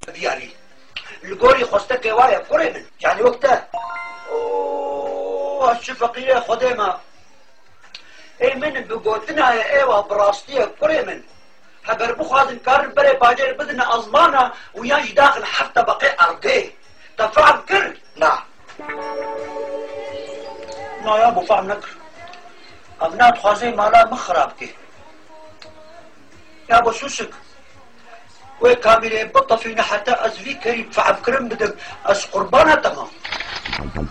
يعني القوري خوستك وايا قري من يعني وقتها اوه الشفقية خديمة اي من بقوتنا يا ايوه براستية قري من هبر بخوازن كار بري باجر بدنا ازمانا وياش داخل حتى بقي ارقي تفعل كر نعم يا ابو فهم نكر ابنات خوازي مالا مخرابكي يا ابو سوسك وكامل بطة فينا حتى ازفي كريم فعب كرم بدك اس قربانها تمام